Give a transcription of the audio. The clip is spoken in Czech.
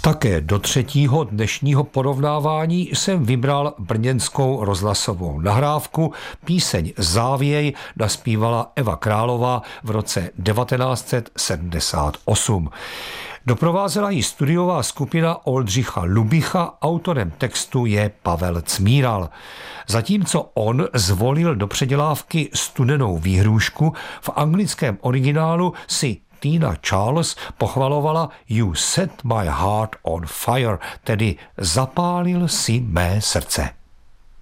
Také do třetího dnešního porovnávání jsem vybral brněnskou rozhlasovou nahrávku. Píseň Závěj naspívala Eva Králová v roce 1978. Doprovázela ji studiová skupina Oldřicha Lubicha, autorem textu je Pavel Cmíral. Zatímco on zvolil do předělávky Studenou výhrůžku, v anglickém originálu si Tina Charles pochvalovala You set my heart on fire, tedy zapálil si mé srdce.